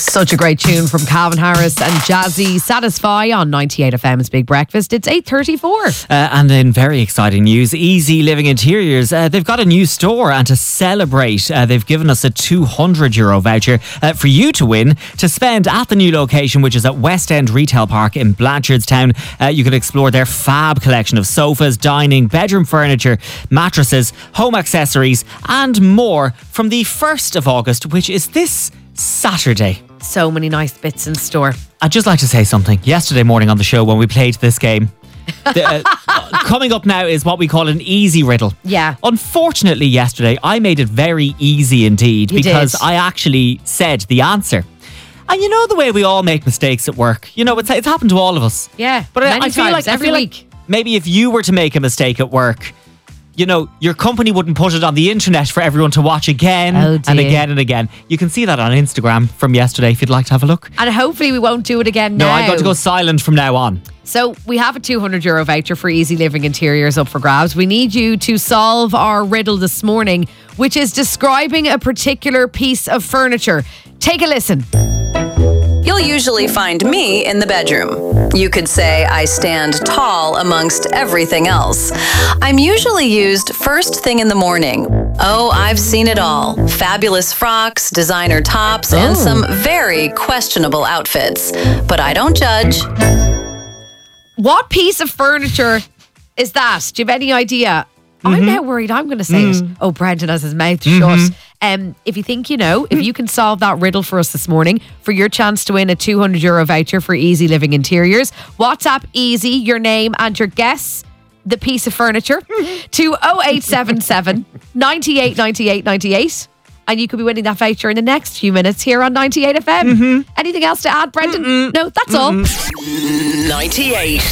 Such a great tune from Calvin Harris and Jazzy. Satisfy on 98 FM's Big Breakfast. It's 8:34. And in very exciting news, Easy Living Interiors, they've got a new store, and to celebrate, they've given us a €200 voucher for you to win to spend at the new location, which is at West End Retail Park in Blanchardstown. You can explore their fab collection of sofas, dining, bedroom furniture, mattresses, home accessories and more from the 1st of August, which is this Saturday. So many nice bits in store. I'd just like to say something. Yesterday morning on the show when we played this game, coming up now is what we call an easy riddle. Yeah. Unfortunately, yesterday I made it very easy indeed because I actually said the answer. And you know the way we all make mistakes at work. You know, it's happened to all of us. Yeah. But I feel like every week. Maybe if you were to make a mistake at work, you know, your company wouldn't put it on the internet for everyone to watch again and again and again. You can see that on Instagram from yesterday if you'd like to have a look. And hopefully we won't do it again now. No, I'm going to go silent from now on. So we have a €200 voucher for Easy Living Interiors up for grabs. We need you to solve our riddle this morning, which is describing a particular piece of furniture. Take a listen. You'll usually find me in the bedroom. You could say I stand tall amongst everything else. I'm usually used first thing in the morning. Oh, I've seen it all. Fabulous frocks, designer tops, and some very questionable outfits. But I don't judge. What piece of furniture is that? Do you have any idea? I'm now worried I'm going to say it. Oh, Brendan has his mouth shut. If you think you know, if you can solve that riddle for us this morning for your chance to win a €200 voucher for Easy Living Interiors, WhatsApp Easy, your name and your guess, the piece of furniture, to 0877 98 98 98. And you could be winning that voucher in the next few minutes here on 98 FM. Anything else to add, Brendan? No, that's all. 98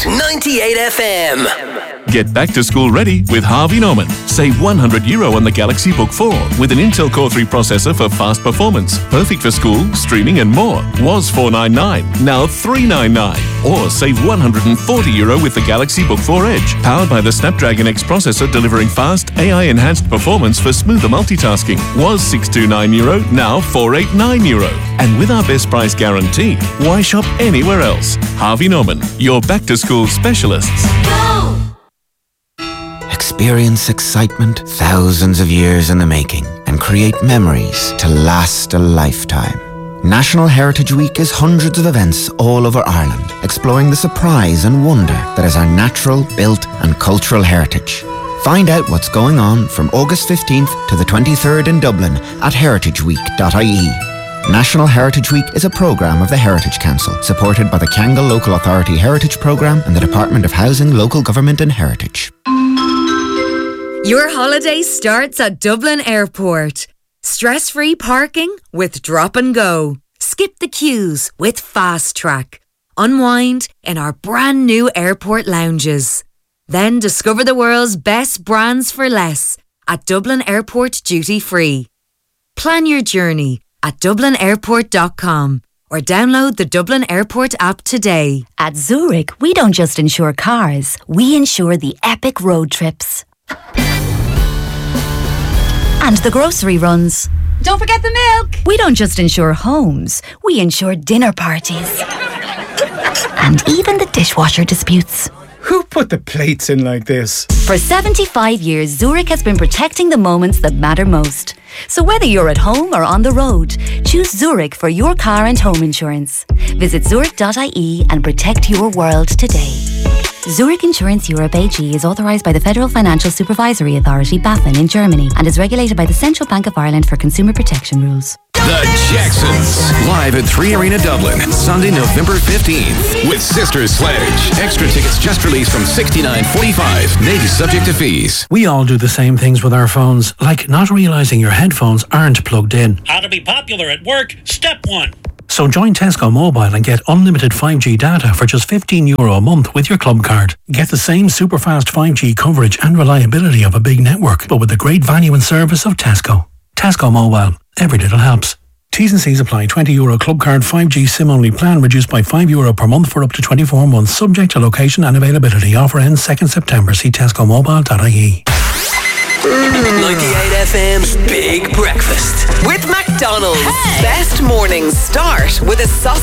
FM. Get back to school ready with Harvey Norman. Save €100 on the Galaxy Book 4 with an Intel Core 3 processor for fast performance. Perfect for school, streaming and more. Was $499, now $399. Or save €140 with the Galaxy Book 4 Edge. Powered by the Snapdragon X processor delivering fast, AI-enhanced performance for smoother multitasking. Was €629, now €489. And with our best price guarantee, why shop anywhere else? Harvey Norman, your back-to-school specialists. Go! Experience excitement thousands of years in the making and create memories to last a lifetime. National Heritage Week is hundreds of events all over Ireland, exploring the surprise and wonder that is our natural, built and cultural heritage. Find out what's going on from August 15th to the 23rd in Dublin at heritageweek.ie. National Heritage Week is a programme of the Heritage Council, supported by the Kangol Local Authority Heritage Programme and the Department of Housing, Local Government and Heritage. Your holiday starts at Dublin Airport. Stress-free parking with Drop and Go. Skip the queues with Fast Track. Unwind in our brand new airport lounges. Then discover the world's best brands for less at Dublin Airport Duty Free. Plan your journey at dublinairport.com or download the Dublin Airport app today. At Zurich, we don't just insure cars, we insure the epic road trips. And the grocery runs. Don't forget the milk! We don't just insure homes, we insure dinner parties. And even the dishwasher disputes. Who put the plates in like this? For 75 years, Zurich has been protecting the moments that matter most. So whether you're at home or on the road, choose Zurich for your car and home insurance. Visit zurich.ie and protect your world today. Zurich Insurance Europe AG is authorised by the Federal Financial Supervisory Authority, BaFin, in Germany and is regulated by the Central Bank of Ireland for consumer protection rules. The Jacksons, live at 3 Arena Dublin, Sunday, November 15th, with Sisters Sledge. Extra tickets just released from $69.45, may be subject to fees. We all do the same things with our phones, like not realising your headphones aren't plugged in. How to be popular at work, step 1. So join Tesco Mobile and get unlimited 5G data for just €15 a month with your club card. Get the same super fast 5G coverage and reliability of a big network, but with the great value and service of Tesco. Tesco Mobile. Every little helps. T's and C's apply. €20 club card 5G SIM only plan reduced by €5 per month for up to 24 months, subject to location and availability. Offer ends 2nd September. See tescomobile.ie. 98 FM's Big Breakfast with Mac McDonald's. Best mornings start with a sausage